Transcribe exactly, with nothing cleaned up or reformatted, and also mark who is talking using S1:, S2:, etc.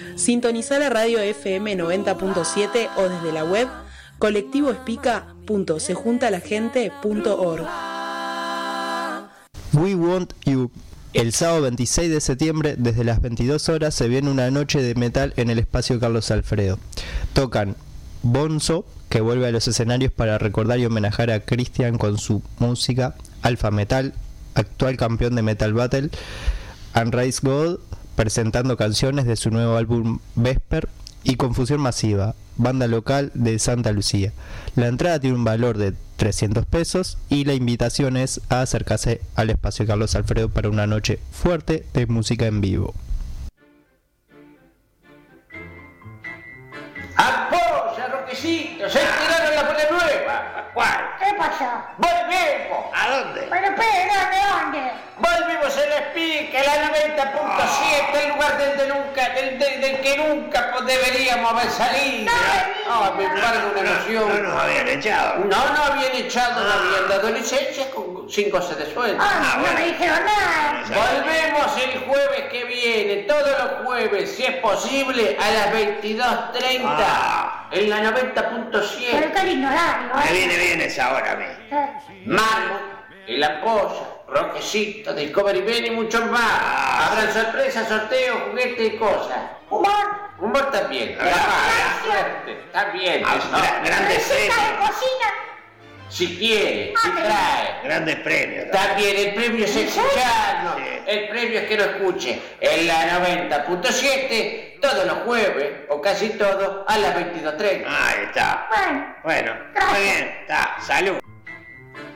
S1: Sintonizá la radio F M noventa punto siete o desde la web colectivo espica punto se junta la gente punto org.
S2: We Want You. El sábado veintiséis de septiembre, desde las veintidós horas, se viene una noche de metal en el espacio Carlos Alfredo. Tocan Bonzo, que vuelve a los escenarios para recordar y homenajear a Christian con su música, Alpha Metal, actual campeón de Metal Battle, Unraised God, presentando canciones de su nuevo álbum Vesper, y Confusión Masiva, banda local de Santa Lucía. La entrada tiene un valor de trescientos pesos y la invitación es a acercarse al espacio Carlos Alfredo para una noche fuerte de música en vivo.
S3: ¡Apoya, Roquecito! ¡Se tiraron la bola nueva! ¿Cuál?
S4: ¿Qué pasó?
S3: ¡Volvemos!
S4: ¿A dónde? Pero espera, ¿de dónde?
S3: Volvimos a la Espica, la noventa punto siete, el lugar del, de nunca, del, del, del que nunca deberíamos haber salido.
S4: No,
S3: me embargo una emoción.
S5: No nos habían echado.
S3: No, no habían echado, no habían dado licencias con cinco se de sueldo.
S4: Ah, no me dijeron nada.
S3: Volvemos el jueves que viene, todos los jueves, si es posible, a las veintidós treinta,
S5: Ah.
S3: en la noventa punto siete.
S4: Pero qué lindo horario,
S5: Me
S4: ¿eh?
S5: viene bien esa hora a mí.
S4: Eh,
S3: Marmot, El Ampolla, Roquecito, Discovery Ben y muchos más.
S5: Ah.
S3: Habrán sorpresas, sorteos, juguetes y cosas.
S4: Humor.
S3: Humor también.
S5: Ah,
S3: La
S4: gracias.
S3: suerte, también.
S5: Ah,
S3: ¿no?
S5: gra- grandes
S4: ¿Receta de
S5: premios.
S4: cocina?
S3: Si quiere,
S4: Ah,
S3: si
S4: pero-
S3: trae.
S5: Grandes premios.
S3: También el premio es escucharnos.
S5: Sí.
S3: El premio es que lo escuche en la noventa punto siete todos los jueves, o casi todos, a las veintidós treinta.
S5: Ahí está.
S4: Bueno,
S5: Bueno,
S4: Gracias.
S5: muy bien. Está. Salud.